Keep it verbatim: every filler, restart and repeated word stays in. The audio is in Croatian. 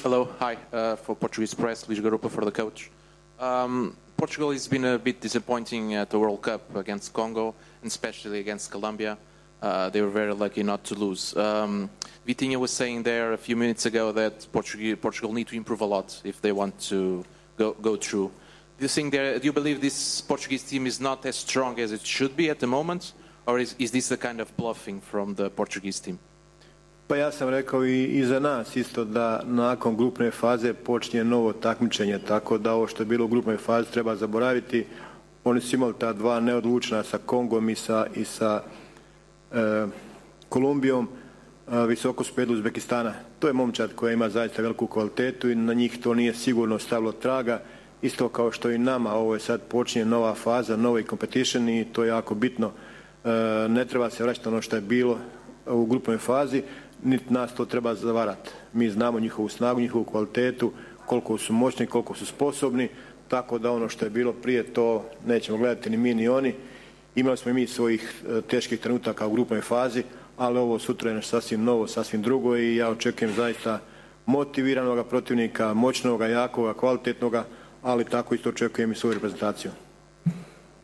Hello, hi. Uh, for Portuguese press, Luís Garupa for the coach. Um, Portugal has been a bit disappointing at the World Cup against Congo, and especially against Colombia. Uh, they were very lucky not to lose. Um, Vitinha was saying there a few minutes ago that Portugal, Portugal need to improve a lot if they want to go, go through. Do you think there, do you believe this Portuguese team is not as strong as it should be at the moment, or is, is this the kind of bluffing from the Portuguese team? Pa ja sam rekao i, i za nas isto da nakon grupne faze počinje novo takmičenje, tako da ovo što je bilo u grupnoj fazi treba zaboraviti. Oni su imali ta dva neodlučna sa Kongom i sa, i sa e, Kolumbijom, e, visoko su pedli Uzbekistana. To je momčad koja ima zaista veliku kvalitetu i na njih to nije sigurno stavilo traga. Isto kao što i nama, ovo je sad počinje nova faza, novi competition i to je jako bitno. E, ne treba se vraćati ono što je bilo u grupnoj fazi, niti nas to treba zavarati. Mi znamo njihovu snagu, njihovu kvalitetu, koliko su moćni, koliko su sposobni, tako da ono što je bilo prije to nećemo gledati ni mi ni oni. Imali smo i mi svojih teških trenutaka u grupnoj fazi, ali ovo sutra je nešto sasvim novo, sasvim drugo i ja očekujem zaista motiviranog protivnika, moćnog, jakog, kvalitetnog, ali tako isto očekujem i svoju reprezentaciju.